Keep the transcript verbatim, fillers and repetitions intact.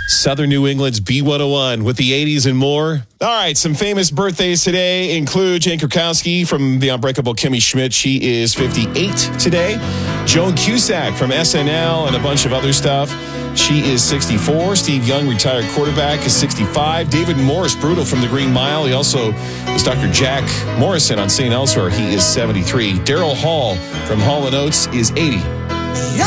Southern New England's B one oh one with the eighties and more. All right, some famous birthdays today include Jane Krakowski from The Unbreakable Kimmy Schmidt. She is fifty-eight today. Joan Cusack from S N L and a bunch of other stuff. She is sixty-four. Steve Young, retired quarterback, is sixty-five. David Morris, brutal from The Green Mile. He also is Doctor Jack Morrison on Saint Elsewhere. He is seventy-three. Daryl Hall from Hall and Oates is eighty.